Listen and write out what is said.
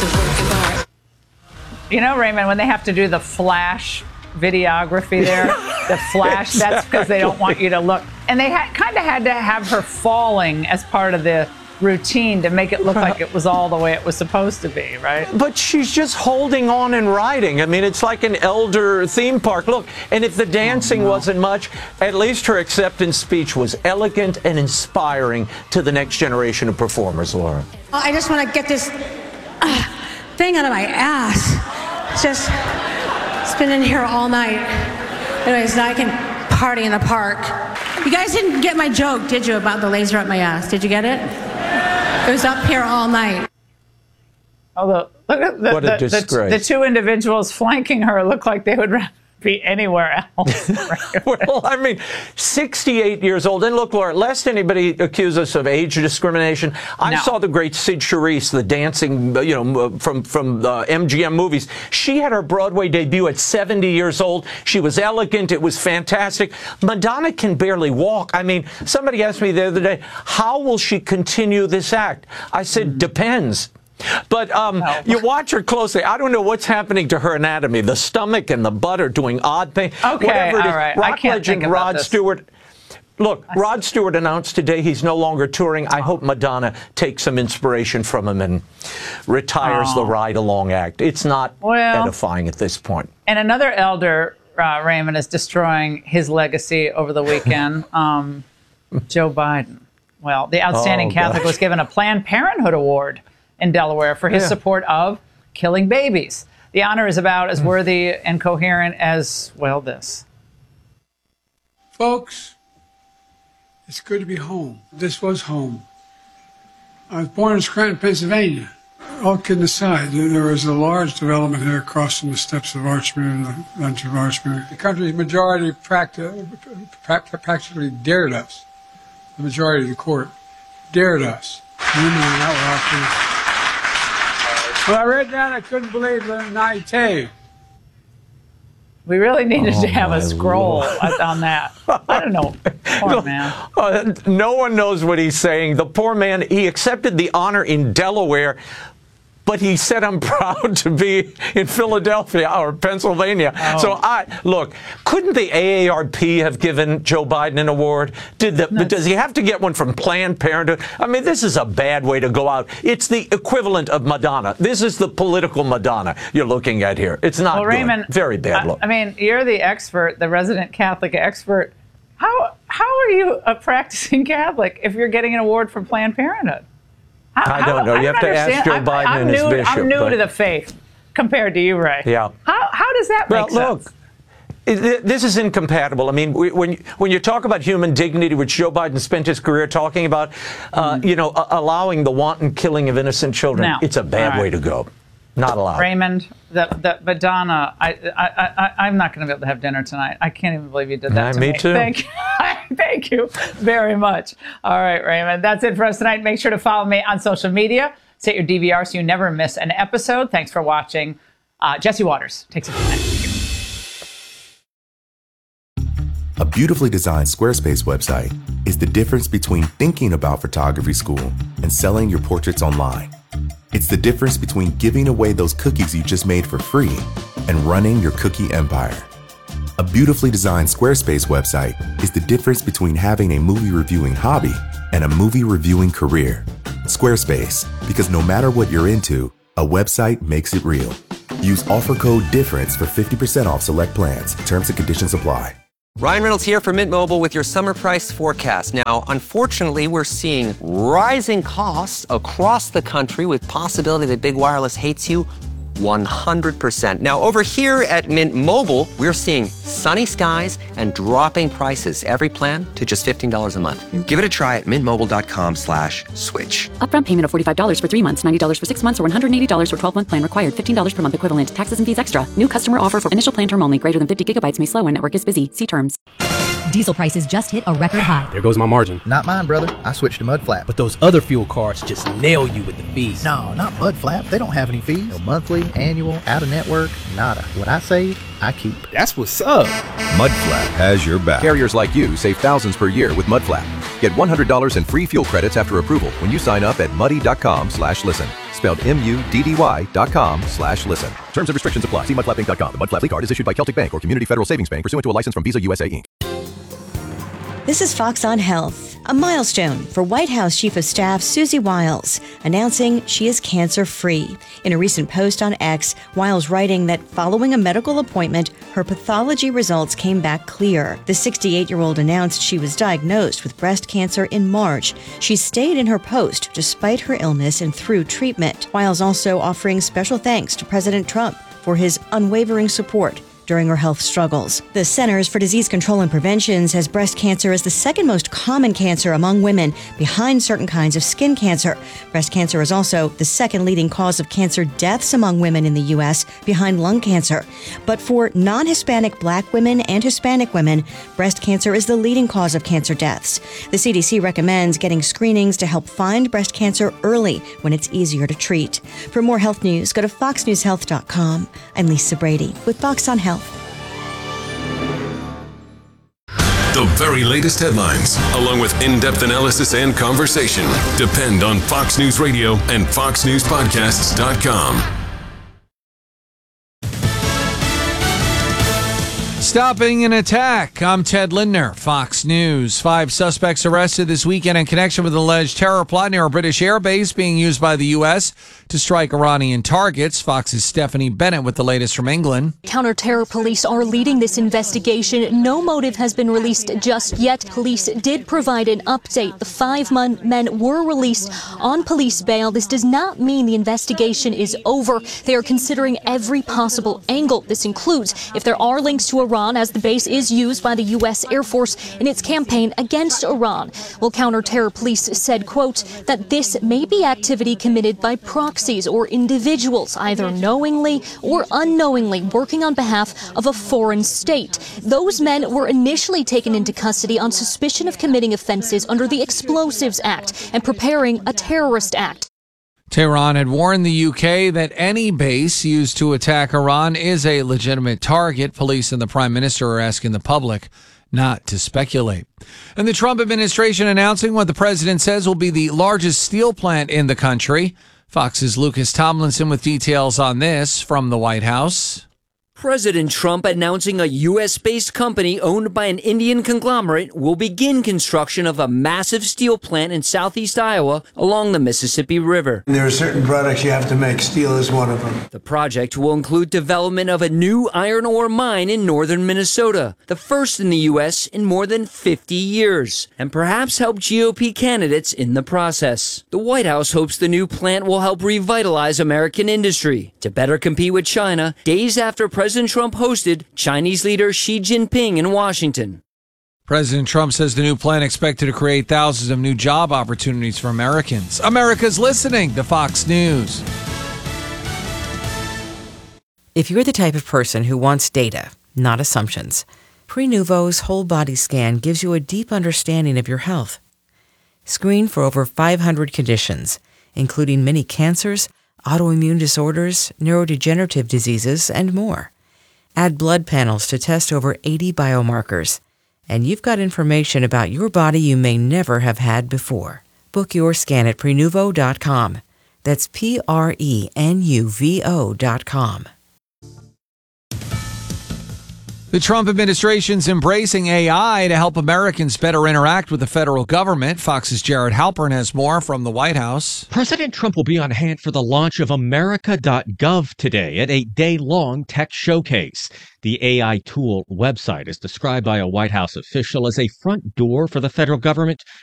You know, Raymond, when they have to do the flash videography there, the flash, that's because they don't want you to look. And they kind of had to have her falling as part of the routine to make it look like it was all the way it was supposed to be, right? But she's just holding on and riding. I mean, it's like an elder theme park. Look, and if the dancing wasn't much, at least her acceptance speech was elegant and inspiring to the next generation of performers, Laura. I just want to get this thing out of my ass. It's been in here all night. Anyways, now I can party in the park. You guys didn't get my joke, did you, about the laser up my ass? Did you get it? It was up here all night. Although, look at the two individuals flanking her look like they would rather be anywhere else. Well, I mean, 68 years old. And look, Laura, lest anybody accuse us of age discrimination, I saw the great Sid Charisse, the dancing, from the MGM movies. She had her Broadway debut at 70 years old. She was elegant. It was fantastic. Madonna can barely walk. I mean, somebody asked me the other day, how will she continue this act? I said, depends. But you watch her closely. I don't know what's happening to her anatomy. The stomach and the butt are doing odd things. Okay, whatever it is. all right. Rock legend Rod Stewart. Look, Rod Stewart announced today he's no longer touring. I hope Madonna takes some inspiration from him and retires the ride-along act. It's not edifying at this point. And another elder, Raymond, is destroying his legacy over the weekend. Joe Biden. Well, the outstanding Catholic was given a Planned Parenthood Award in Delaware for his support of killing babies. The honor is about as worthy and coherent as, well, this. Folks, it's good to be home. This was home. I was born in Scranton, Pennsylvania. All kidding aside, there was a large development here across from the steps of Archmere, the lunch of Archmere. The country's majority practically dared us. The majority of the court dared us. When I read that, I couldn't believe the naivete. We really needed to have a scroll on that. I don't know. Poor man. No one knows what he's saying. The poor man, he accepted the honor in Delaware, but he said, I'm proud to be in Philadelphia or Pennsylvania. So look, couldn't the AARP have given Joe Biden an award? Does he have to get one from Planned Parenthood? I mean, this is a bad way to go out. It's the equivalent of Madonna. This is the political Madonna you're looking at here. It's not good. Raymond, very bad look. I mean, you're the expert, the resident Catholic expert. How are you a practicing Catholic if you're getting an award from Planned Parenthood? I don't know. You have to ask Joe Biden and his bishop. I'm new to the faith compared to you, Ray. Yeah. How does that make sense? Look, this is incompatible. I mean, when you talk about human dignity, which Joe Biden spent his career talking about, allowing the wanton killing of innocent children, it's a bad way to go. Not allowed. Raymond, the Madonna, I'm not going to be able to have dinner tonight. I can't even believe you did that to me. Me too. Thank you very much. All right, Raymond, that's it for us tonight. Make sure to follow me on social media. Set your DVR so you never miss an episode. Thanks for watching. Jesse Waters takes it from there. A beautifully designed Squarespace website is the difference between thinking about photography school and selling your portraits online. It's the difference between giving away those cookies you just made for free and running your cookie empire. A beautifully designed Squarespace website is the difference between having a movie reviewing hobby and a movie reviewing career. Squarespace, because no matter what you're into, a website makes it real. Use offer code DIFFERENCE for 50% off select plans. Terms and conditions apply. Ryan Reynolds here from Mint Mobile with your summer price forecast. Now, unfortunately, we're seeing rising costs across the country with possibility that big wireless hates you 100%. Now, over here at Mint Mobile, we're seeing sunny skies and dropping prices. Every plan to just $15 a month. Give it a try at mintmobile.com/switch. Upfront payment of $45 for 3 months, $90 for 6 months, or $180 for 12-month plan required. $15 per month equivalent. Taxes and fees extra. New customer offer for initial plan term only. Greater than 50 gigabytes may slow when network is busy. See terms. Diesel prices just hit a record high. There goes my margin. Not mine, brother. I switched to Mudflap. But those other fuel cards just nail you with the fees. No, not Mudflap. They don't have any fees. No monthly, annual, out-of-network, nada. What I save, I keep. That's what's up. Mudflap has your back. Carriers like you save thousands per year with Mudflap. Get $100 in free fuel credits after approval when you sign up at muddy.com/listen. spelled MUDDY.com/listen. Terms and restrictions apply. See mudflapbank.com. The Mud Flap card is issued by Celtic Bank or Community Federal Savings Bank pursuant to a license from Visa USA, Inc. This is Fox on Health, a milestone for White House Chief of Staff Susie Wiles, announcing she is cancer-free. In a recent post on X, Wiles writing that following a medical appointment, her pathology results came back clear. The 68-year-old announced she was diagnosed with breast cancer in March. She stayed in her post despite her illness and through treatment. Wiles also offering special thanks to President Trump for his unwavering support during her health struggles. The Centers for Disease Control and Prevention says breast cancer is the second most common cancer among women, behind certain kinds of skin cancer. Breast cancer is also the second leading cause of cancer deaths among women in the U.S., behind lung cancer. But for non-Hispanic Black women and Hispanic women, breast cancer is the leading cause of cancer deaths. The CDC recommends getting screenings to help find breast cancer early when it's easier to treat. For more health news, go to foxnewshealth.com. I'm Lisa Brady with Fox on Health. The very latest headlines, along with in-depth analysis and conversation, depend on Fox News Radio and FoxNewsPodcasts.com. Stopping an attack. I'm Ted Lindner, Fox News. 5 suspects arrested this weekend in connection with an alleged terror plot near a British airbase being used by the U.S. to strike Iranian targets. Fox's Stephanie Bennett with the latest from England. Counter-terror police are leading this investigation. No motive has been released just yet. Police did provide an update. The 5 men were released on police bail. This does not mean the investigation is over. They are considering every possible angle. This includes if there are links to Iran, as the base is used by the U.S. Air Force in its campaign against Iran. Well, counter-terror police said, quote, that this may be activity committed by proxies or individuals, either knowingly or unknowingly working on behalf of a foreign state. Those men were initially taken into custody on suspicion of committing offenses under the Explosives Act and preparing a terrorist act. Tehran had warned the UK that any base used to attack Iran is a legitimate target. Police and the Prime Minister are asking the public not to speculate. And the Trump administration announcing what the president says will be the largest steel plant in the country. Fox's Lucas Tomlinson with details on this from the White House. President Trump announcing a U.S.-based company owned by an Indian conglomerate will begin construction of a massive steel plant in southeast Iowa along the Mississippi River. There are certain products you have to make. Steel is one of them. The project will include development of a new iron ore mine in northern Minnesota, the first in the U.S. in more than 50 years, and perhaps help GOP candidates in the process. The White House hopes the new plant will help revitalize American industry to better compete with China days after President Trump hosted Chinese leader Xi Jinping in Washington. President Trump says the new plan expected to create thousands of new job opportunities for Americans. America's listening to Fox News. If you're the type of person who wants data, not assumptions, Prenuvo's whole body scan gives you a deep understanding of your health. Screen for over 500 conditions, including many cancers, autoimmune disorders, neurodegenerative diseases, and more. Add blood panels to test over 80 biomarkers, and you've got information about your body you may never have had before. Book your scan at Prenuvo.com. That's Prenuvo.com. The Trump administration's embracing AI to help Americans better interact with the federal government. Fox's Jared Halpern has more from the White House. President Trump will be on hand for the launch of America.gov today at a day-long tech showcase. The AI tool website is described by a White House official as a front door for the federal government